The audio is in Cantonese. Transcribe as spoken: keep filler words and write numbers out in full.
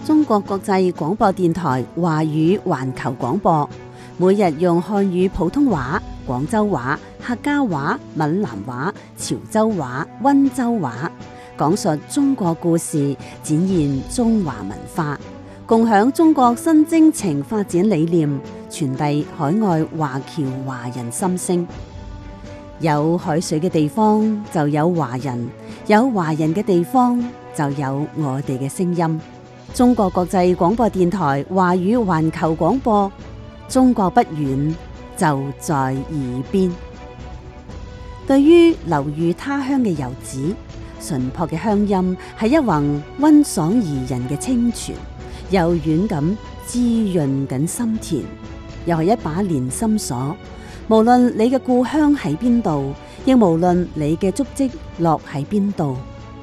中國國際廣播電台華語環球廣播，每日用漢語普通話、廣州話、客家話、閩南話、潮州話、溫州話，講述中國故事，展現中華文化，共享中國新征程發展理念，傳遞海外華僑華人心聲。有海水嘅地方就有華人，有華人嘅地方就有我哋嘅聲音。中國國際廣播電台華語環球廣播，中國不遠，就在耳邊。對於流寓他鄉嘅遊子，純樸嘅鄉音係一泓溫爽宜人嘅清泉，柔軟咁滋潤緊心田，又係一把連心鎖。無論你嘅故鄉喺邊度，亦無論你嘅足跡落喺邊度，